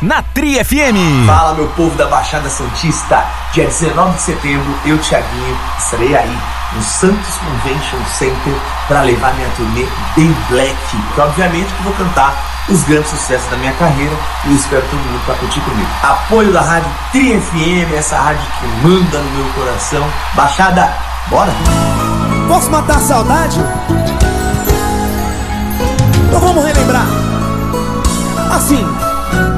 na Tri FM. Fala, meu povo da Baixada Santista. Dia 19 de setembro, eu, Thiaguinho, estarei aí no Santos Convention Center para levar minha turnê bem black, que obviamente que vou cantar os grandes sucessos da minha carreira e eu espero todo mundo para curtir comigo. Apoio da rádio Tri FM, essa rádio que manda no meu coração. Baixada, bora! Posso matar a saudade? Então vamos relembrar. Assim.